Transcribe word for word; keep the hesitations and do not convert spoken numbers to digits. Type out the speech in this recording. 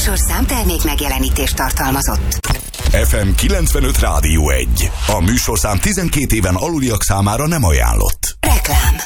műsorszám termék megjelenítést tartalmazott. ef em kilencvenöt Rádió egy. A műsorszám tizenkét éven aluliak számára nem ajánlott. Reklám.